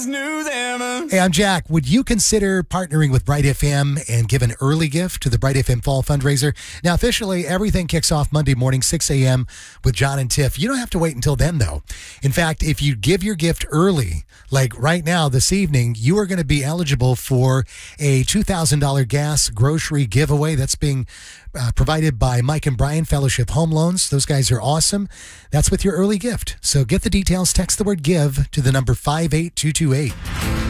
Hey, I'm Jack. Would you consider partnering with Bright FM and give an early gift to the Bright FM Fall Fundraiser? Now, officially, everything kicks off Monday morning, 6 a.m. with John and Tiff. You don't have to wait until then, though. In fact, if you give your gift early, like right now, this evening, you are going to be eligible for a $2,000 gas grocery giveaway that's being provided by Mike and Brian Fellowship Home Loans. Those guys are awesome. That's with your early gift. So get the details. Text the word GIVE to the number 58228.